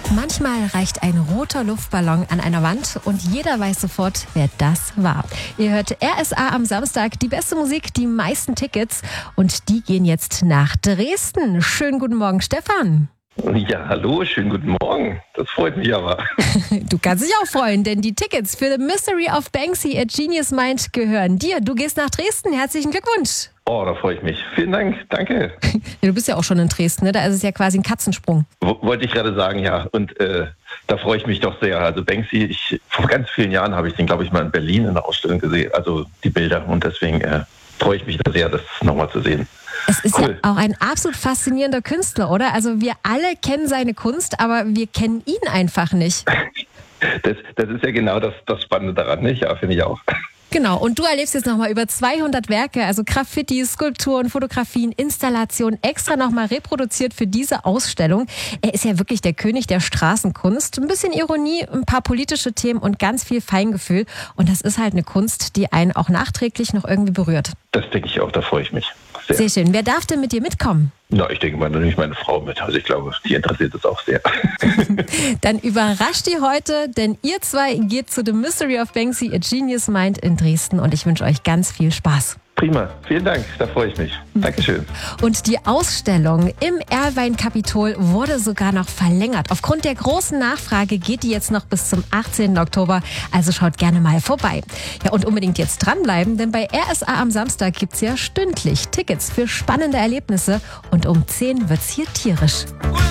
Manchmal reicht ein roter Luftballon an einer Wand und jeder weiß sofort, wer das war. Ihr hört RSA am Samstag, die beste Musik, die meisten Tickets und die gehen jetzt nach Dresden. Schönen guten Morgen, Stefan. Ja, hallo, schönen guten Morgen. Das freut mich aber. Du kannst dich auch freuen, denn die Tickets für The Mystery of Banksy at Genius Mind gehören dir. Du gehst nach Dresden. Herzlichen Glückwunsch. Oh, da freue ich mich. Vielen Dank, danke. Ja, du bist ja auch schon in Dresden, ne? Da ist es ja quasi ein Katzensprung. Wollte ich gerade sagen, ja. Und da freue ich mich doch sehr. Also Banksy, vor ganz vielen Jahren habe ich den, glaube ich, mal in Berlin in der Ausstellung gesehen. Also die Bilder. Und deswegen freue ich mich da sehr, das nochmal zu sehen. Es ist cool. Ja auch ein absolut faszinierender Künstler, oder? Also wir alle kennen seine Kunst, aber wir kennen ihn einfach nicht. Das ist ja genau das Spannende daran, nicht? Ja, finde ich auch. Genau, und du erlebst jetzt nochmal über 200 Werke, also Graffiti, Skulpturen, Fotografien, Installationen, extra nochmal reproduziert für diese Ausstellung. Er ist ja wirklich der König der Straßenkunst. Ein bisschen Ironie, ein paar politische Themen und ganz viel Feingefühl. Und das ist halt eine Kunst, die einen auch nachträglich noch irgendwie berührt. Das denke ich auch, da freue ich mich sehr. Sehr schön. Wer darf denn mit dir mitkommen? Na, ich denke mal, natürlich meine Frau mit. Also ich glaube, die interessiert es auch sehr. Dann überrascht ihr heute, denn ihr zwei geht zu The Mystery of Banksy at Genius Mind in Dresden und ich wünsche euch ganz viel Spaß. Prima, vielen Dank, da freue ich mich. Dankeschön. Und die Ausstellung im Erlwein-Kapitol wurde sogar noch verlängert. Aufgrund der großen Nachfrage geht die jetzt noch bis zum 18. Oktober, also schaut gerne mal vorbei. Ja, und unbedingt jetzt dranbleiben, denn bei RSA am Samstag gibt's ja stündlich Tickets für spannende Erlebnisse und um 10 wird's hier tierisch.